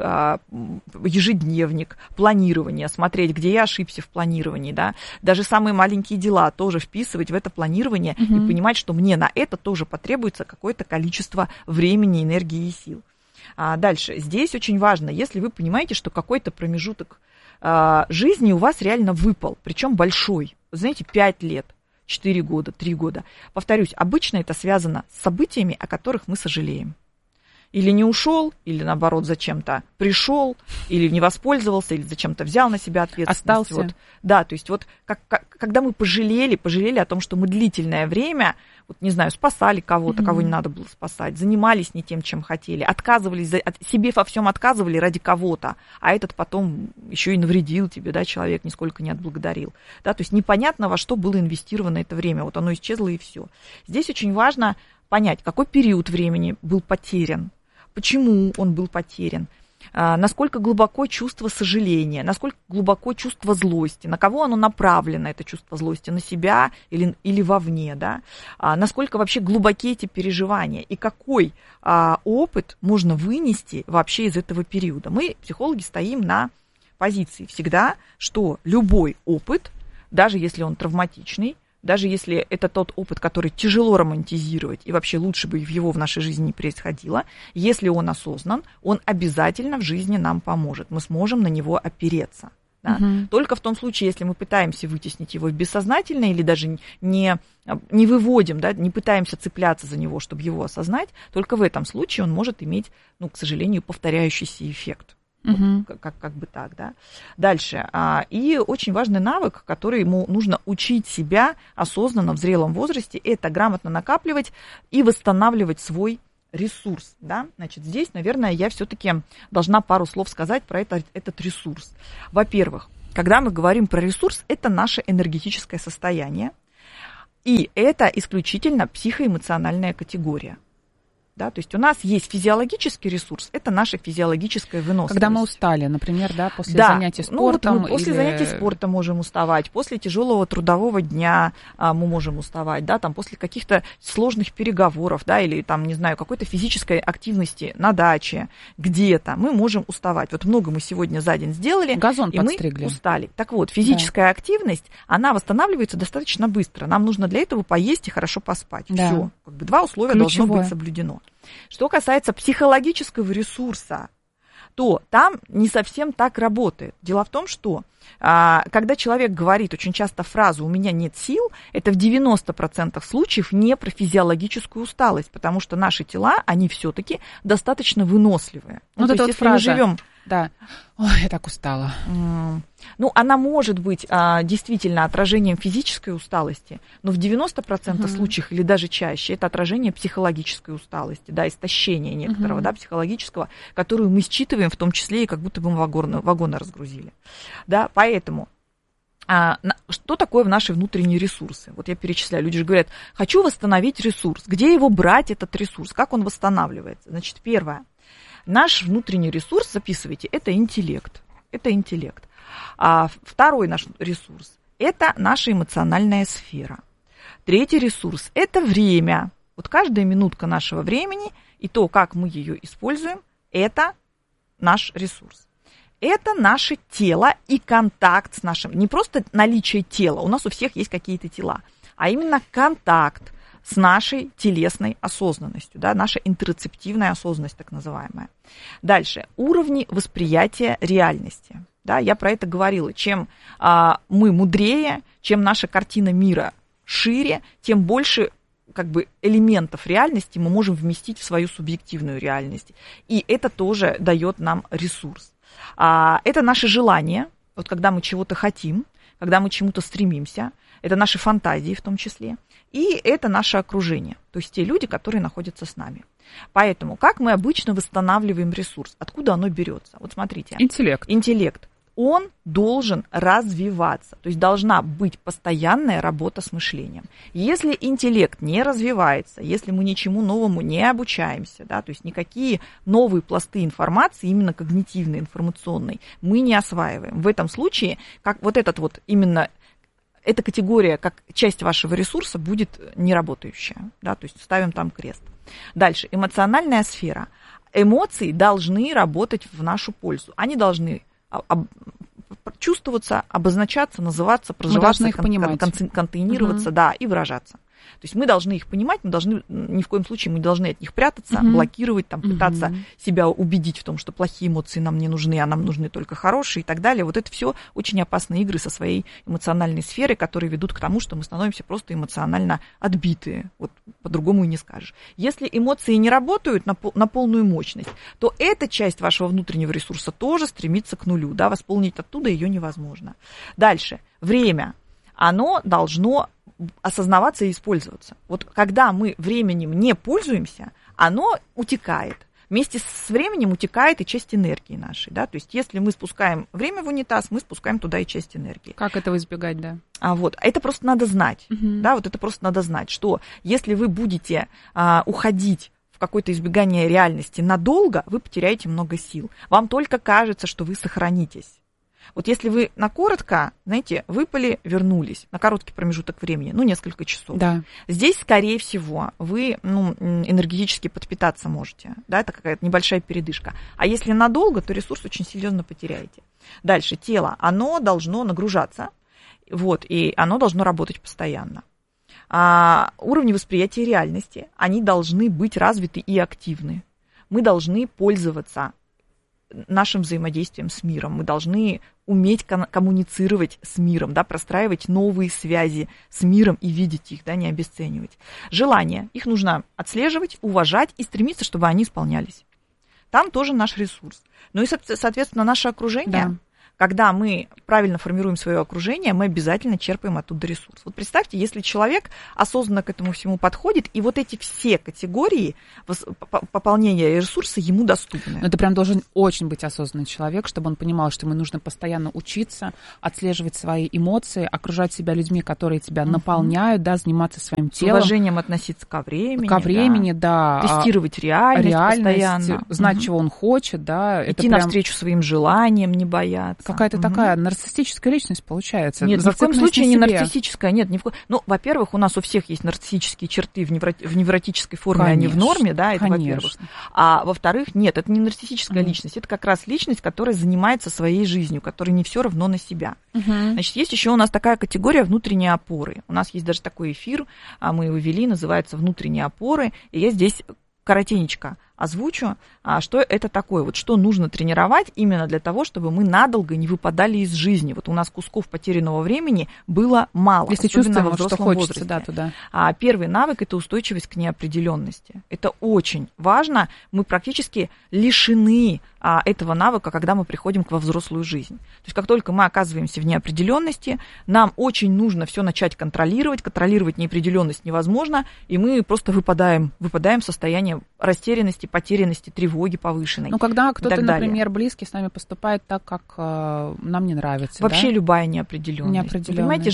ежедневник, планирование, смотреть, где я ошибся в планировании, да. Даже самые маленькие дела тоже вписывать в это планирование и понимать, что мне на это тоже потребуется какое-то количество времени, энергии и сил. Дальше. Здесь очень важно, если вы понимаете, что какой-то промежуток жизни у вас реально выпал, причем большой, знаете, 5 лет, 4 года, 3 года. Повторюсь, обычно это связано с событиями, о которых мы сожалеем. Или не ушел, или наоборот зачем-то пришел, или не воспользовался, или зачем-то взял на себя ответственность. Остался. Вот. Да, то есть вот когда мы пожалели о том, что мы длительное время, вот не знаю, спасали кого-то, кого не надо было спасать, занимались не тем, чем хотели, отказывались, себе во всем отказывали ради кого-то, а этот потом еще и навредил тебе, да, человек нисколько не отблагодарил. Да, то есть непонятно, во что было инвестировано это время, вот оно исчезло и все. Здесь очень важно понять, какой период времени был потерян, почему он был потерян. насколько глубоко чувство сожаления, насколько глубоко чувство злости, на кого оно направлено, это чувство злости, на себя или вовне, да, насколько вообще глубоки эти переживания и какой опыт можно вынести вообще из этого периода. Мы, психологи, стоим на позиции всегда, что любой опыт, даже если он травматичный, даже если это тот опыт, который тяжело романтизировать, и вообще лучше бы его в нашей жизни не происходило, если он осознан, он обязательно в жизни нам поможет. Мы сможем на него опереться. Да? Только в том случае, если мы пытаемся вытеснить его в бессознательное или даже не выводим, да, не пытаемся цепляться за него, чтобы его осознать, только в этом случае он может иметь, к сожалению, повторяющийся эффект. Как бы так, да. Дальше. И очень важный навык, который ему нужно учить себя осознанно в зрелом возрасте, это грамотно накапливать и восстанавливать свой ресурс, да. Значит, здесь, наверное, я все-таки должна пару слов сказать про этот ресурс. Во-первых, когда мы говорим про ресурс, это наше энергетическое состояние, и это исключительно психоэмоциональная категория. Да, то есть у нас есть физиологический ресурс, это наша физиологическая выносливость. Когда мы устали, например, да, после занятий спортом. Мы после занятий спорта можем уставать, после тяжелого трудового дня мы можем уставать, да, там, после каких-то сложных переговоров, да, или там, не знаю, какой-то физической активности на даче, где-то мы можем уставать. Вот много мы сегодня за день сделали, газон и подстригли. Мы устали. Так вот, физическая активность, она восстанавливается достаточно быстро. Нам нужно для этого поесть и хорошо поспать. Да. Все, как бы два условия должно быть соблюдено. Что касается психологического ресурса, то там не совсем так работает. Дело в том, что когда человек говорит очень часто фразу «у меня нет сил», это в 90% случаев не про физиологическую усталость, потому что наши тела, они все-таки достаточно выносливые. Вот эта вот фраза. Мы живем... Да. Ой, я так устала. Она может быть действительно отражением физической усталости, но в 90% случаев или даже чаще это отражение психологической усталости, да, истощения некоторого, да, психологического, которую мы считываем, в том числе и как будто бы мы вагоны разгрузили. Да, поэтому что такое наши внутренние ресурсы? Вот я перечисляю, люди же говорят, хочу восстановить ресурс. Где его брать, этот ресурс? Как он восстанавливается? Значит, первое. Наш внутренний ресурс, записывайте, это интеллект. Это интеллект. Второй наш ресурс – это наша эмоциональная сфера. Третий ресурс – это время. Вот каждая минутка нашего времени и то, как мы ее используем, это наш ресурс. Это наше тело и контакт с нашим, не просто наличие тела, у нас у всех есть какие-то тела, а именно контакт с нашей телесной осознанностью, да, наша интероцептивная осознанность, так называемая. Дальше, уровни восприятия реальности. Да, я про это говорила. Чем мы мудрее, чем наша картина мира шире, тем больше как бы элементов реальности мы можем вместить в свою субъективную реальность. И это тоже дает нам ресурс. Это наши желания, вот когда мы чего-то хотим, когда мы чему-то стремимся, это наши фантазии в том числе, и это наше окружение, то есть те люди, которые находятся с нами. Поэтому как мы обычно восстанавливаем ресурс? Откуда оно берется? Вот смотрите. Интеллект. Он должен развиваться, то есть должна быть постоянная работа с мышлением. Если интеллект не развивается, если мы ничему новому не обучаемся, да, то есть никакие новые пласты информации, именно когнитивной, информационной, мы не осваиваем. В этом случае, как вот этот вот именно эта категория, как часть вашего ресурса, будет неработающая, да, то есть ставим там крест. Дальше, эмоциональная сфера. Эмоции должны работать в нашу пользу, они должны чувствоваться, обозначаться, называться, проживаться, контейнироваться, да, и выражаться. То есть мы должны их понимать, мы должны, ни в коем случае мы не должны от них прятаться, блокировать, там, пытаться себя убедить в том, что плохие эмоции нам не нужны, а нам нужны только хорошие и так далее. Вот это все очень опасные игры со своей эмоциональной сферой, которые ведут к тому, что мы становимся просто эмоционально отбитые. Вот по-другому и не скажешь. Если эмоции не работают на полную мощность, то эта часть вашего внутреннего ресурса тоже стремится к нулю. Да, восполнить оттуда ее невозможно. Дальше. Время. Оно должно осознаваться и использоваться. Вот когда мы временем не пользуемся, оно утекает. Вместе с временем утекает и часть энергии нашей. Да? То есть если мы спускаем время в унитаз, мы спускаем туда и часть энергии. Как этого избегать, да? Это просто надо знать. Да, вот это просто надо знать, что если вы будете уходить в какое-то избегание реальности надолго, вы потеряете много сил. Вам только кажется, что вы сохранитесь. Вот если вы на коротко, знаете, выпали, вернулись, на короткий промежуток времени, несколько часов. Да. Здесь, скорее всего, вы энергетически подпитаться можете. Да, это какая-то небольшая передышка. А если надолго, то ресурс очень серьезно потеряете. Дальше, тело, оно должно нагружаться, и оно должно работать постоянно. Уровни восприятия реальности, они должны быть развиты и активны. Мы должны пользоваться нашим взаимодействием с миром. Мы должны уметь коммуницировать с миром, да, простраивать новые связи с миром и видеть их, да, не обесценивать. Желания, их нужно отслеживать, уважать и стремиться, чтобы они исполнялись. Там тоже наш ресурс. Ну и, соответственно, наше окружение. Да. Когда мы правильно формируем свое окружение, мы обязательно черпаем оттуда ресурс. Вот представьте, если человек осознанно к этому всему подходит, и вот эти все категории пополнения ресурса ему доступны. Но это прям должен очень быть осознанный человек, чтобы он понимал, что ему нужно постоянно учиться, отслеживать свои эмоции, окружать себя людьми, которые тебя наполняют, да, заниматься своим телом. С уважением относиться ко времени. Ко времени, да. Тестировать реальность постоянно. Знать, чего он хочет, да. Идти навстречу своим желаниям, не бояться. Какая-то такая нарциссическая личность получается. Нет, ни в коем случае не нарциссическая. Нет, ни в коем... во-первых, у нас у всех есть нарциссические черты в невротической форме, конечно, они в норме, да, это во-первых. А во-вторых, нет, это не нарциссическая личность, это как раз личность, которая занимается своей жизнью, которая не все равно на себя. Значит, есть еще у нас такая категория внутренней опоры. У нас есть даже такой эфир, мы его вели, называется «Внутренние опоры», и я здесь коротенечко озвучу, что это такое, вот что нужно тренировать именно для того, чтобы мы надолго не выпадали из жизни. Вот у нас кусков потерянного времени было мало. Если чувствуем, что хочется, да, туда. Первый навык – это устойчивость к неопределенности. Это очень важно. Мы практически лишены этого навыка, когда мы приходим во взрослую жизнь. То есть как только мы оказываемся в неопределенности, нам очень нужно все начать контролировать. Контролировать неопределенность невозможно, и мы просто выпадаем в состояние растерянности, потерянности, тревоги повышенной. Ну, когда кто-то, например, близкий с нами поступает так, как нам не нравится. Вообще да? любая неопределенность. Понимаете,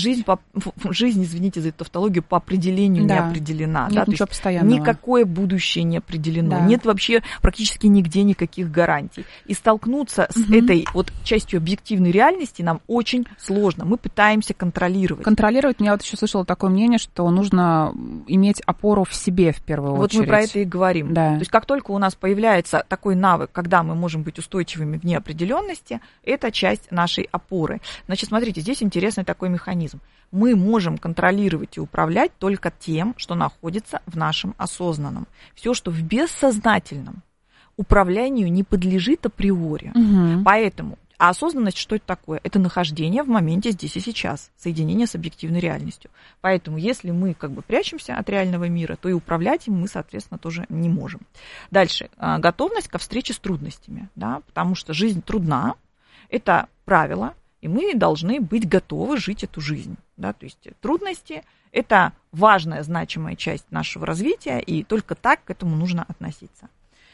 жизнь, извините за тавтологию, по определению не определена. Нет, да? Ничего постоянного. Никакое будущее не определено. Да. Нет вообще практически нигде никаких гарантий. И столкнуться с этой вот частью объективной реальности нам очень сложно. Мы пытаемся контролировать. Я вот еще слышала такое мнение, что нужно иметь опору в себе в первую очередь. Вот мы про это и говорим. Да. То есть как только у нас появляется такой навык, когда мы можем быть устойчивыми в неопределенности, это часть нашей опоры. Значит, смотрите, здесь интересный такой механизм. Мы можем контролировать и управлять только тем, что находится в нашем осознанном. Все, что в бессознательном, управлению не подлежит априори. Поэтому осознанность, что это такое? Это нахождение в моменте здесь и сейчас, соединение с объективной реальностью. Поэтому если мы как бы прячемся от реального мира, то и управлять им мы, соответственно, тоже не можем. Дальше. Готовность ко встрече с трудностями, да, потому что жизнь трудна, это правило, и мы должны быть готовы жить эту жизнь. Да, то есть трудности – это важная, значимая часть нашего развития, и только так к этому нужно относиться.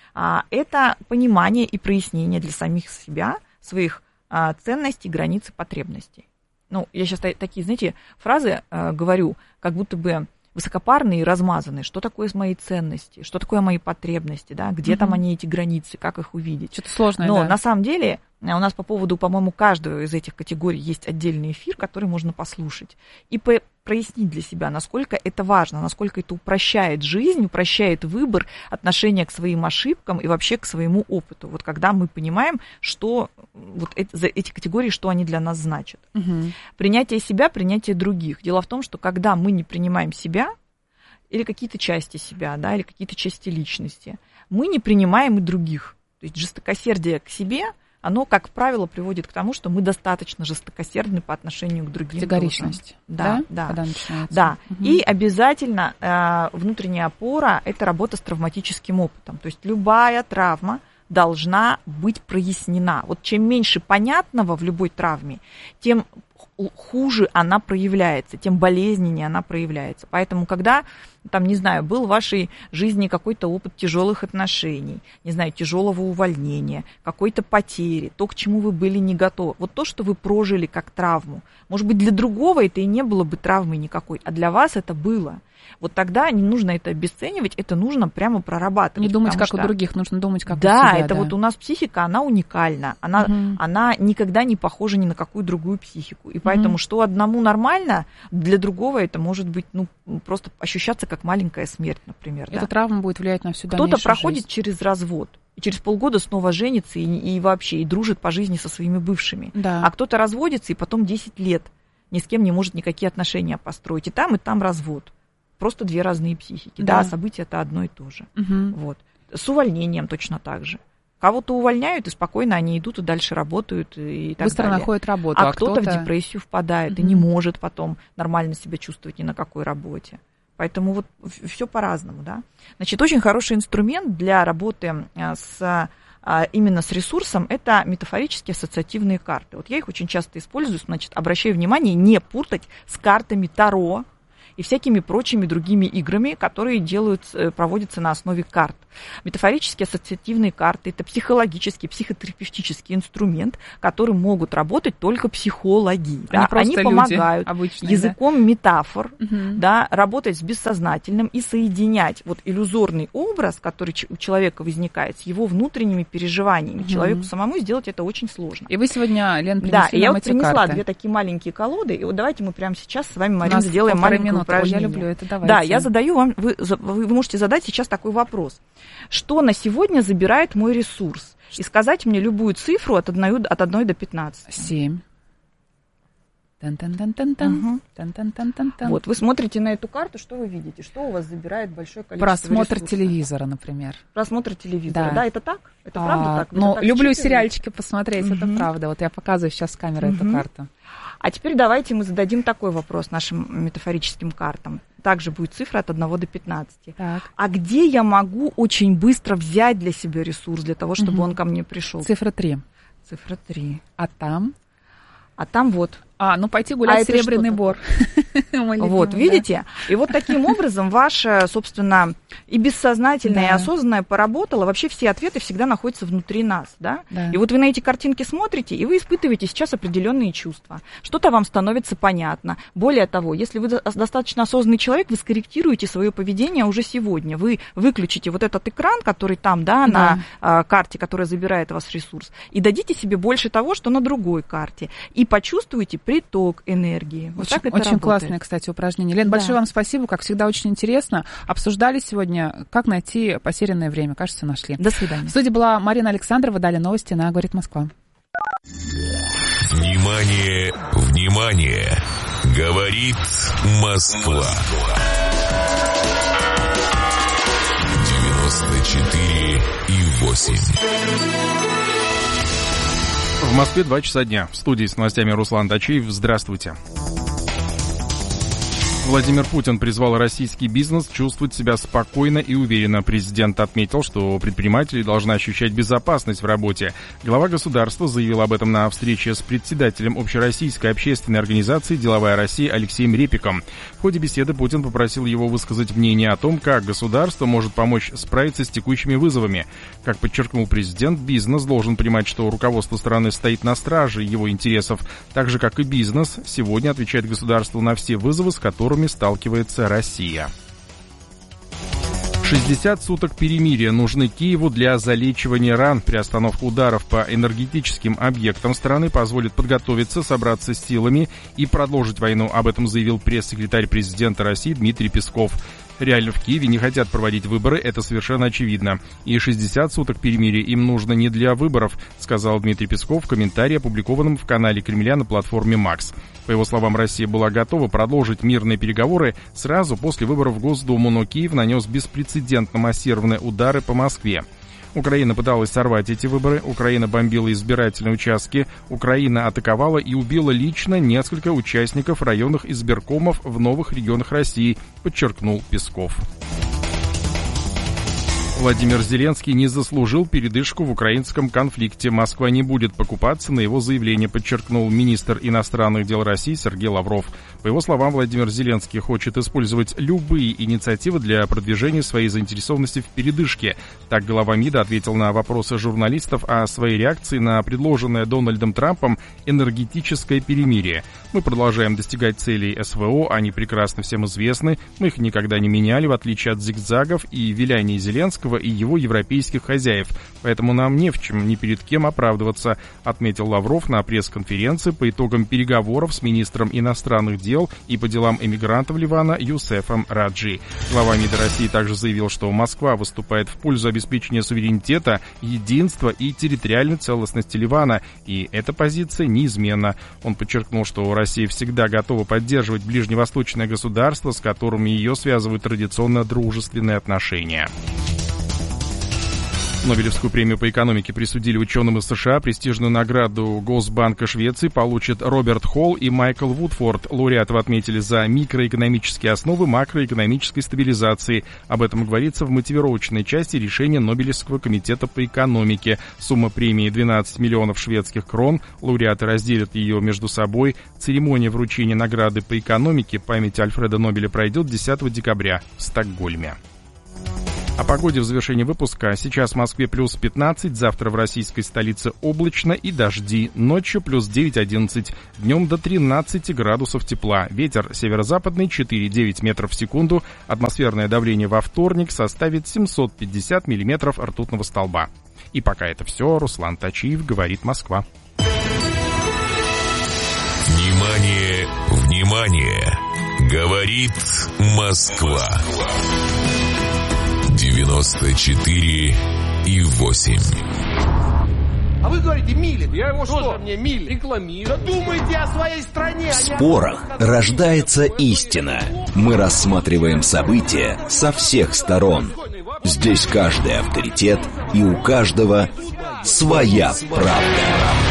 Это понимание и прояснение для самих себя своих ценностей, границ и потребностей. Ну, я сейчас такие, знаете, фразы говорю, как будто бы высокопарные и размазанные. Что такое мои ценности, что такое мои потребности, да? Где там они, эти границы, как их увидеть. Что-то сложное, но да. На самом деле у нас по поводу, по-моему, каждого из этих категорий есть отдельный эфир, который можно послушать и прояснить для себя, насколько это важно, насколько это упрощает жизнь, упрощает выбор, отношение к своим ошибкам и вообще к своему опыту. Вот когда мы понимаем, что вот эти категории, что они для нас значат. Принятие себя, принятие других. Дело в том, что когда мы не принимаем себя или какие-то части себя, да, или какие-то части личности, мы не принимаем и других. То есть жестокосердие к себе, оно, как правило, приводит к тому, что мы достаточно жестокосердны по отношению к другим. Категоричность. Да. Да. И обязательно внутренняя опора – это работа с травматическим опытом. То есть любая травма должна быть прояснена. Вот чем меньше понятного в любой травме, тем хуже она проявляется, тем болезненнее она проявляется. Поэтому, когда, там, не знаю, был в вашей жизни какой-то опыт тяжелых отношений, не знаю, тяжелого увольнения, какой-то потери, то, к чему вы были не готовы, вот то, что вы прожили как травму, может быть, для другого это и не было бы травмой никакой, а для вас это было. Вот тогда не нужно это обесценивать, это нужно прямо прорабатывать. Не думать, как у других, нужно думать, как у себя. Да, это вот у нас психика, она уникальна, она никогда не похожа ни на какую другую психику. И поэтому, что одному нормально, для другого это может быть, просто ощущаться как маленькая смерть, например. Эта травма будет влиять на всю дальнейшую Кто-то проходит через развод, и через полгода снова женится и вообще и дружит по жизни со своими бывшими. Да. А кто-то разводится и потом 10 лет ни с кем не может никакие отношения построить. И там развод. Просто две разные психики. Да, события-то одно и то же. Вот. С увольнением точно так же. Кого-то увольняют, и спокойно они идут и дальше работают. И так быстро далее. находят работу. А кто-то в депрессию впадает и не может потом нормально себя чувствовать ни на какой работе. Поэтому вот все по-разному, да. Значит, очень хороший инструмент для работы именно с ресурсом – это метафорические ассоциативные карты. Вот я их очень часто использую, значит, обращаю внимание не путать с картами Таро и всякими прочими другими играми, которые проводятся на основе карт. Метафорические ассоциативные карты – это психологический, психотерапевтический инструмент, которым могут работать только психологи. Они помогают обычные, языком метафор работать с бессознательным и соединять вот иллюзорный образ, который у человека возникает, с его внутренними переживаниями. Человеку самому сделать это очень сложно. И вы сегодня, Лен, принесли нам эти карты. Да, я вот принесла карты. 2 такие маленькие колоды, и вот давайте мы прямо сейчас с вами, Марина, сделаем маленькую упражнение. Я люблю это, давайте. Да, я задаю вам, вы можете задать сейчас такой вопрос. Что на сегодня забирает мой ресурс? И сказать мне любую цифру от 1 до 15. 7. Вот, вы смотрите на эту карту, что вы видите? Что у вас забирает большое количество Просмотр ресурсов? телевизора, например. Просмотр телевизора, да, это так? Это правда так? Ну, люблю сериальчики посмотреть, это правда. Вот я показываю сейчас с камеры эту карту. А теперь давайте мы зададим такой вопрос нашим метафорическим картам. Также будет цифра от 1 до 15. Так. А где я могу очень быстро взять для себя ресурс, для того, чтобы он ко мне пришел? Цифра 3. Цифра 3. А там? А там вот. Пойти гулять Серебряный Бор. Вот, видите? И вот таким образом ваше, собственно, и бессознательное, и осознанное поработало. Вообще все ответы всегда находятся внутри нас, да? И вот вы на эти картинки смотрите, и вы испытываете сейчас определенные чувства. Что-то вам становится понятно. Более того, если вы достаточно осознанный человек, вы скорректируете свое поведение уже сегодня. Вы выключите вот этот экран, который там, на карте, которая забирает у вас ресурс, и дадите себе больше того, что на другой карте. И почувствуете приток энергии. Вот так это очень работает. Классное, кстати, упражнение. Лен, большое вам спасибо. Как всегда, очень интересно. Обсуждали сегодня, как найти потерянное время. Кажется, нашли. До свидания. В студии была Марина Александрова. Далее новости на «Говорит Москва». Внимание, внимание! Говорит Москва. 94,8. В Москве 2 часа дня. В студии с новостями Руслан Дачеев. Здравствуйте. Владимир Путин призвал российский бизнес чувствовать себя спокойно и уверенно. Президент отметил, что предприниматели должны ощущать безопасность в работе. Глава государства заявил об этом на встрече с председателем Общероссийской общественной организации «Деловая Россия» Алексеем Репиком. В ходе беседы Путин попросил его высказать мнение о том, как государство может помочь справиться с текущими вызовами. Как подчеркнул президент, бизнес должен понимать, что руководство страны стоит на страже его интересов. Так же, как и бизнес, сегодня отвечает государству на все вызовы, с которыми сталкивается Россия. 60 суток перемирия нужны Киеву для залечивания ран. Приостановка ударов по энергетическим объектам страны позволит подготовиться, собраться с силами и продолжить войну. Об этом заявил пресс-секретарь президента России Дмитрий Песков. Реально в Киеве не хотят проводить выборы, это совершенно очевидно. И 60 суток перемирия им нужно не для выборов, сказал Дмитрий Песков в комментарии, опубликованном в канале Кремля на платформе Макс. По его словам, Россия была готова продолжить мирные переговоры сразу после выборов в Госдуму, но Киев нанес беспрецедентно массированные удары по Москве. Украина пыталась сорвать эти выборы, Украина бомбила избирательные участки, Украина атаковала и убила лично несколько участников районных избиркомов в новых регионах России, подчеркнул Песков. Владимир Зеленский не заслужил передышку в украинском конфликте. Москва не будет покупаться на его заявление, подчеркнул министр иностранных дел России Сергей Лавров. По его словам, Владимир Зеленский хочет использовать любые инициативы для продвижения своей заинтересованности в передышке. Так глава МИДа ответил на вопросы журналистов о своей реакции на предложенное Дональдом Трампом энергетическое перемирие. Мы продолжаем достигать целей СВО, они прекрасно всем известны. Мы их никогда не меняли, в отличие от зигзагов и виляний Зеленского и его европейских хозяев. Поэтому нам не в чем, ни перед кем оправдываться, отметил Лавров на пресс-конференции по итогам переговоров с министром иностранных дел и по делам эмигрантов Ливана Юсефом Раджи. Глава МИДа России также заявил, что Москва выступает в пользу обеспечения суверенитета, единства и территориальной целостности Ливана, и эта позиция неизменна. Он подчеркнул, что Россия всегда готова поддерживать ближневосточное государство, с которыми ее связывают традиционно дружественные отношения. Нобелевскую премию по экономике присудили ученым из США. Престижную награду Госбанка Швеции получат Роберт Холл и Майкл Вудфорд. Лауреатов отметили за микроэкономические основы макроэкономической стабилизации. Об этом говорится в мотивировочной части решения Нобелевского комитета по экономике. Сумма премии 12 миллионов шведских крон. Лауреаты разделят ее между собой. Церемония вручения награды по экономике памяти Альфреда Нобеля пройдет 10 декабря в Стокгольме. О погоде в завершении выпуска. Сейчас в Москве плюс 15, завтра в российской столице облачно и дожди. Ночью плюс 9-11, днем до 13 градусов тепла. Ветер северо-западный 4,9 метров в секунду. Атмосферное давление во вторник составит 750 миллиметров ртутного столба. И пока это все. Руслан Тачиев, говорит Москва. Внимание, внимание! Говорит Москва. 94,8. А вы говорите Милин. Я его что? Мне Милин рекламирую. Да думайте о своей стране. В спорах рождается истина. Мы рассматриваем события со всех сторон. Здесь каждый авторитет, и у каждого своя правда.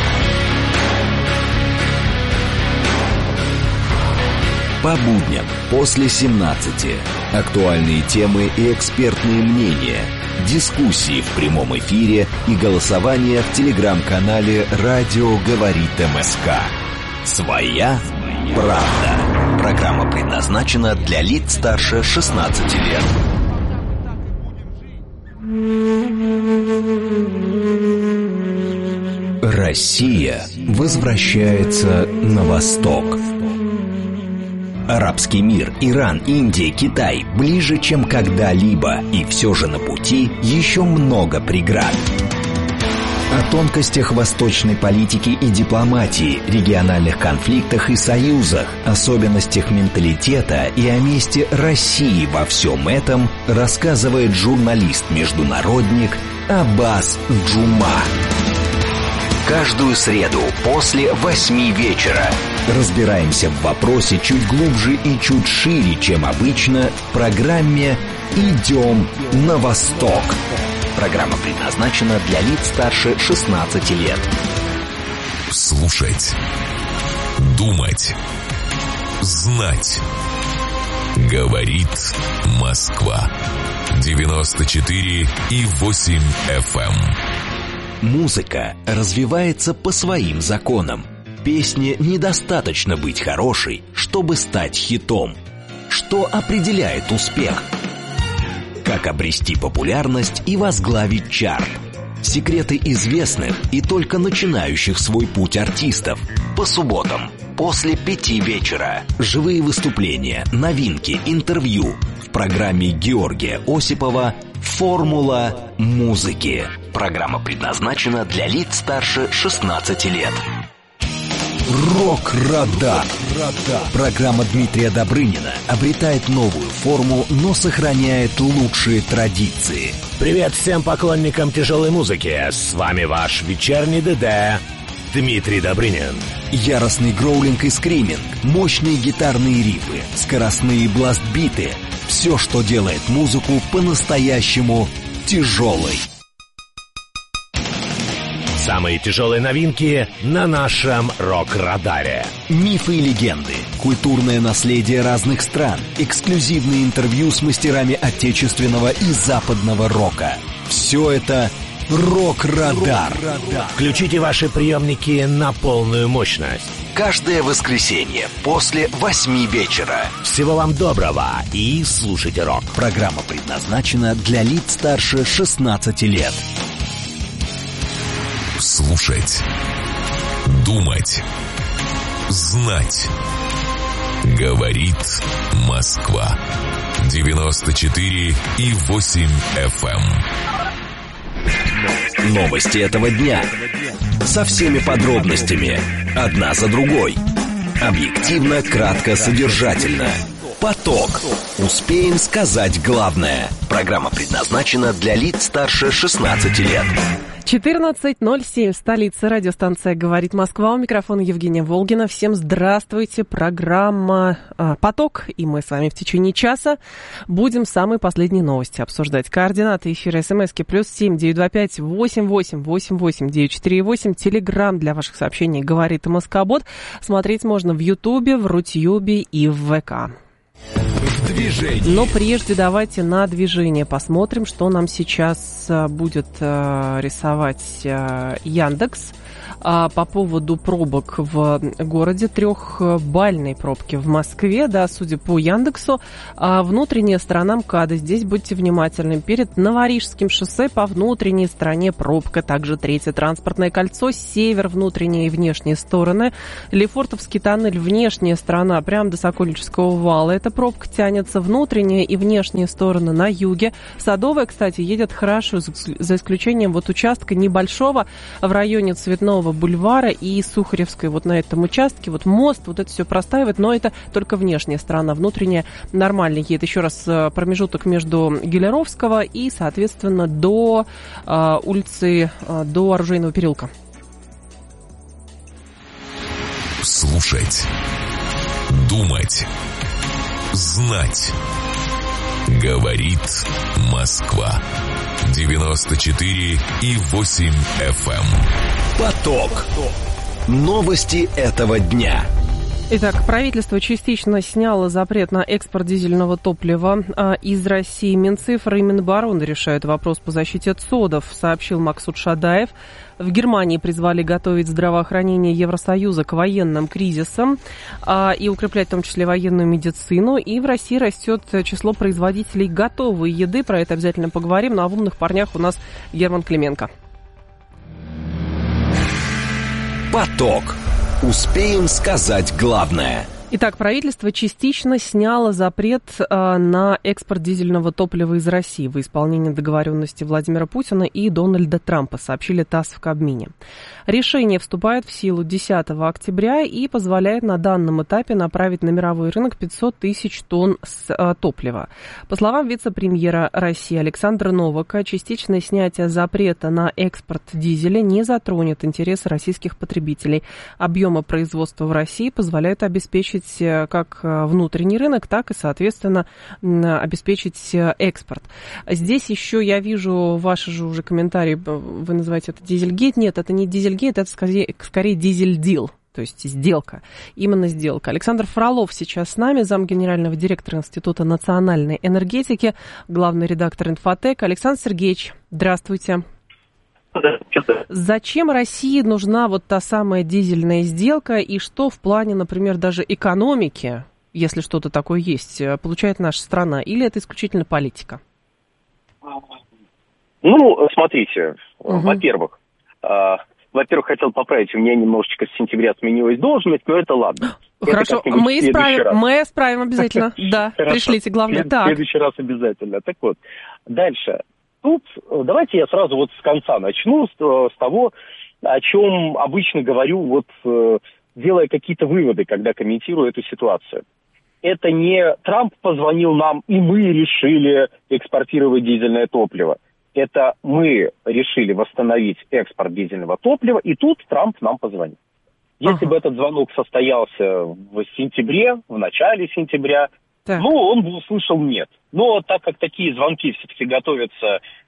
По будням после 17. Актуальные темы и экспертные мнения. Дискуссии в прямом эфире и голосование в телеграм-канале «Радио говорит МСК». Своя правда. Программа предназначена для лиц старше 16 лет. Россия возвращается на восток. Арабский мир, Иран, Индия, Китай ближе, чем когда-либо, и все же на пути еще много преград. О тонкостях восточной политики и дипломатии, региональных конфликтах и союзах, особенностях менталитета и о месте России во всем этом рассказывает журналист-международник Аббас Джума. Каждую среду после 8 вечера разбираемся в вопросе чуть глубже и чуть шире, чем обычно, в программе «Идем на восток». Программа предназначена для лиц старше 16 лет. Слушать, думать, знать. Говорит Москва. 94,8 FM. Музыка развивается по своим законам. Песне недостаточно быть хорошей, чтобы стать хитом. Что определяет успех? Как обрести популярность и возглавить чарт? Секреты известных и только начинающих свой путь артистов. По субботам после 5 вечера. Живые выступления, новинки, интервью. В программе Георгия Осипова «Формула музыки». Программа предназначена для лиц старше 16 лет. Рок-радар. Программа Дмитрия Добрынина обретает новую форму, но сохраняет лучшие традиции. Привет всем поклонникам тяжелой музыки. С вами ваш вечерний ДД Дмитрий Добрынин. Яростный гроулинг и скриминг, мощные гитарные рифы, скоростные бласт-биты. Все, что делает музыку по-настоящему тяжелой. Самые тяжелые новинки на нашем рок-радаре. Мифы и легенды, культурное наследие разных стран, эксклюзивные интервью с мастерами отечественного и западного рока. Все это «Рок-радар». Включите ваши приемники на полную мощность. Каждое воскресенье после 8 вечера. Всего вам доброго и слушайте рок. Программа предназначена для лиц старше 16 лет. Слушать, думать, знать. Говорит Москва. 94,8 FM. Новости этого дня. Со всеми подробностями. Одна за другой. Объективно, кратко, содержательно. Поток. Успеем сказать главное. Программа предназначена для лиц старше 16 лет. 14:07, столица, радиостанция «Говорит Москва». У микрофона Евгения Волгина. Всем здравствуйте. Программа «Поток». И мы с вами в течение часа будем самые последние новости обсуждать. Координаты эфира СМСки +7 925 88 88 948. Телеграм для ваших сообщений «Говорит Москобот». Смотреть можно в Ютубе, в Рутюбе и в ВК. Но прежде давайте на движение посмотрим, что нам сейчас будет рисовать Яндекс. По поводу пробок в городе, 3-бальной пробки в Москве, да, судя по Яндексу, внутренняя сторона МКАДа, здесь будьте внимательны, перед Новорижским шоссе по внутренней стороне пробка, также 3-е транспортное кольцо, север, внутренние и внешние стороны, Лефортовский тоннель, внешняя сторона, прямо до Сокольнического вала, эта пробка тянется, внутренние и внешние стороны на юге, Садовая, кстати, едет хорошо, за исключением вот участка небольшого в районе Цветного бульвара и Сухаревской, вот на этом участке, вот мост, вот это все простаивает, но это только внешняя сторона, внутренняя нормально едет. Еще раз, промежуток между Гелеровского и, соответственно, до улицы, до Оружейного переулка. Слушать, думать, знать. Говорит Москва. 94,8 FM. Поток. Новости этого дня. Итак, правительство частично сняло запрет на экспорт дизельного топлива из России. Минцифры и Минобороны решают вопрос по защите ЦОДов, сообщил Максут Шадаев. В Германии призвали готовить здравоохранение Евросоюза к военным кризисам и укреплять в том числе военную медицину. И в России растет число производителей готовой еды. Про это обязательно поговорим. Ну а в «Умных парнях» у нас Герман Клименко. Поток. Успеем сказать главное. Итак, правительство частично сняло запрет на экспорт дизельного топлива из России во исполнение договоренности Владимира Путина и Дональда Трампа, сообщили ТАСС в Кабмине. Решение вступает в силу 10 октября и позволяет на данном этапе направить на мировой рынок 500 тысяч тонн топлива. По словам вице-премьера России Александра Новака, частичное снятие запрета на экспорт дизеля не затронет интересы российских потребителей. Объемы производства в России позволяют обеспечить как внутренний рынок, так и, соответственно, обеспечить экспорт. Здесь еще я вижу ваши же уже комментарии, вы называете это дизельгейт. Нет, это не дизельгейт, это скорее дизель-дил. То есть сделка, именно сделка. Александр Фролов сейчас с нами, замгенерального директора Института национальной энергетики, главный редактор «Инфотек». Александр Сергеевич, здравствуйте. Зачем России нужна вот та самая дизельная сделка и что в плане, например, даже экономики, если что-то такое есть, получает наша страна? Или это исключительно политика? Ну, смотрите, во-первых, хотел поправить, у меня немножечко с сентября сменилась должность, но это ладно. Хорошо, мы исправим обязательно. Да, пришлите, главное. В следующий раз обязательно. Так вот, дальше. Тут давайте я сразу вот с конца начну, с того, о чем обычно говорю, вот делая какие-то выводы, когда комментирую эту ситуацию. Это не Трамп позвонил нам, и мы решили экспортировать дизельное топливо. Это мы решили восстановить экспорт дизельного топлива, и тут Трамп нам позвонил. Если бы этот звонок состоялся в сентябре, в начале сентября, он бы услышал нет. Но так как такие звонки все-таки готовятся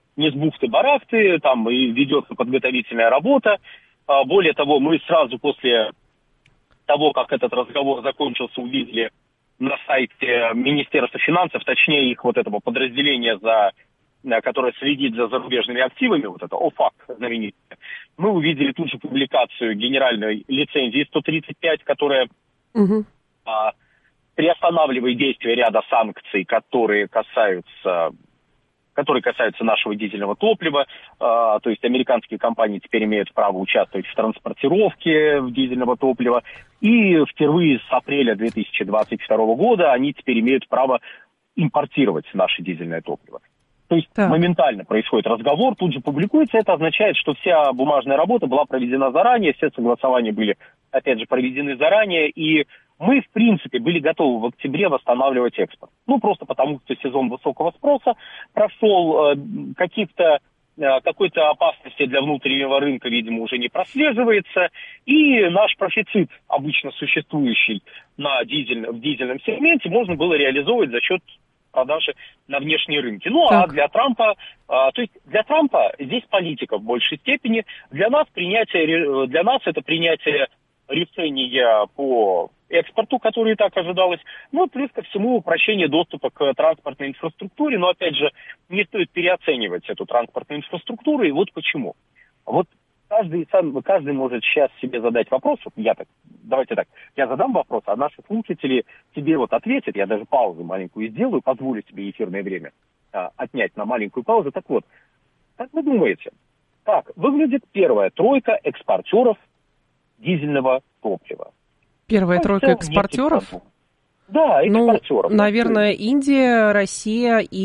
не с бухты-барахты, там и ведется подготовительная работа. Более того, мы сразу после того, как этот разговор закончился, увидели на сайте Министерства финансов, точнее их вот этого подразделения, которое следит за зарубежными активами, вот это ОФАК знаменитое, мы увидели тут же публикацию генеральной лицензии 135, которая приостанавливает действие ряда санкций, которые касаются нашего дизельного топлива. То есть американские компании теперь имеют право участвовать в транспортировке дизельного топлива. И впервые с апреля 2022 года они теперь имеют право импортировать наше дизельное топливо. То есть моментально происходит разговор, тут же публикуется. Это означает, что вся бумажная работа была проведена заранее, все согласования были, опять же, проведены заранее. И мы, в принципе, были готовы в октябре восстанавливать экспорт. Просто потому, что сезон высокого спроса прошел, какой-то опасности для внутреннего рынка, видимо, уже не прослеживается. И наш профицит, обычно существующий в дизельном сегменте, можно было реализовывать за счет продажи на внешние рынки. А для Трампа, для Трампа здесь политика в большей степени. Для нас это принятие решения по экспорту, которое и так ожидалось. Плюс ко всему упрощение доступа к транспортной инфраструктуре. Но, опять же, не стоит переоценивать эту транспортную инфраструктуру. И вот почему. Каждый может сейчас себе задать вопрос. Я задам вопрос, а наши слушатели тебе ответят. Я даже паузу маленькую сделаю, позволю себе эфирное время отнять на маленькую паузу. Так вот, как вы думаете, как выглядит первая тройка экспортеров дизельного топлива? Первая тройка экспортеров? Да, экспортеров. Наверное, Индия, Россия и